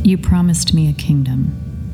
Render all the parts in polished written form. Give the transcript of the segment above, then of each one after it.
You promised me a kingdom.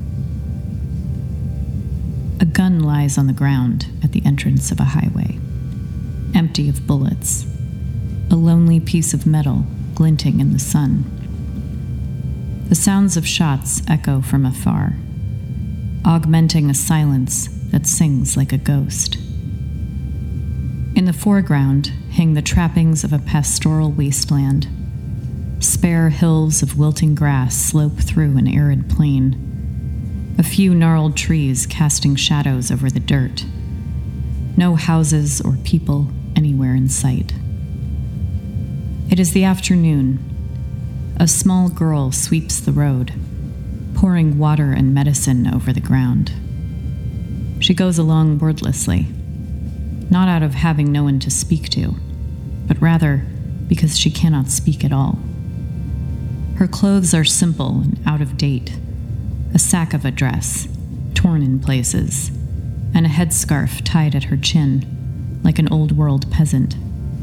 A gun lies on the ground at the entrance of a highway, empty of bullets, a lonely piece of metal glinting in the sun. The sounds of shots echo from afar, augmenting a silence that sings like a ghost. In the foreground hang the trappings of a pastoral wasteland. Spare hills of wilting grass slope through an arid plain, a few gnarled trees casting shadows over the dirt. No houses or people anywhere in sight. It is the afternoon. A small girl sweeps the road, pouring water and medicine over the ground. She goes along wordlessly, not out of having no one to speak to, but rather because she cannot speak at all. Her clothes are simple and out of date, a sack of a dress, torn in places, and a headscarf tied at her chin, like an old-world peasant.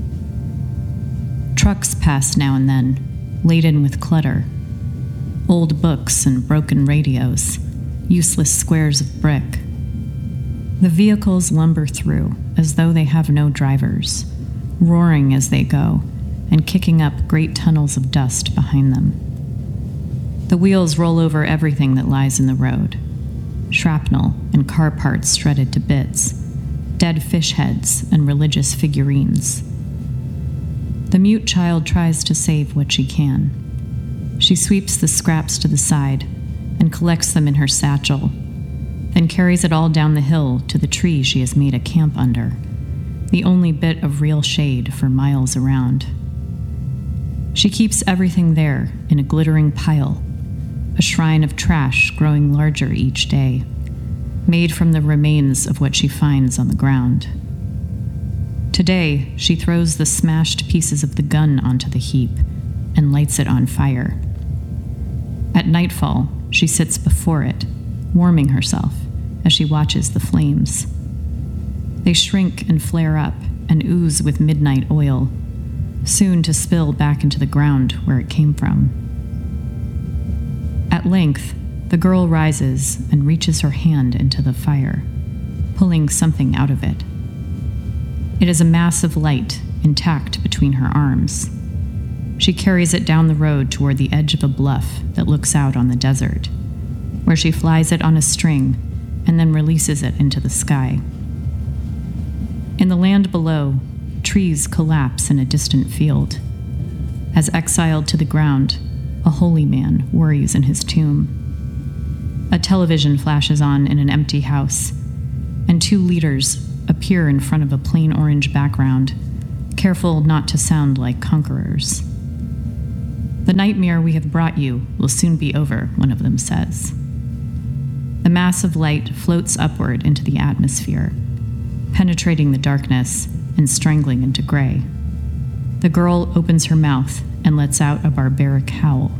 Trucks pass now and then, laden with clutter, old books and broken radios, useless squares of brick. The vehicles lumber through as though they have no drivers, roaring as they go and kicking up great tunnels of dust behind them. The wheels roll over everything that lies in the road. Shrapnel and car parts shredded to bits, dead fish heads and religious figurines. The mute child tries to save what she can. She sweeps the scraps to the side and collects them in her satchel, then carries it all down the hill to the tree she has made a camp under, the only bit of real shade for miles around. She keeps everything there in a glittering pile, a shrine of trash growing larger each day, made from the remains of what she finds on the ground. Today, she throws the smashed pieces of the gun onto the heap and lights it on fire. At nightfall, she sits before it, warming herself as she watches the flames. They shrink and flare up and ooze with midnight oil, soon to spill back into the ground where it came from. At length, the girl rises and reaches her hand into the fire, pulling something out of it. It is a mass of light intact between her arms. She carries it down the road toward the edge of a bluff that looks out on the desert, where she flies it on a string and then releases it into the sky. In the land below, trees collapse in a distant field. As exiled to the ground, a holy man worries in his tomb. A television flashes on in an empty house, and two leaders appear in front of a plain orange background, careful not to sound like conquerors. "The nightmare we have brought you will soon be over," one of them says. The mass of light floats upward into the atmosphere, penetrating the darkness and strangling into gray. The girl opens her mouth and lets out a barbaric howl.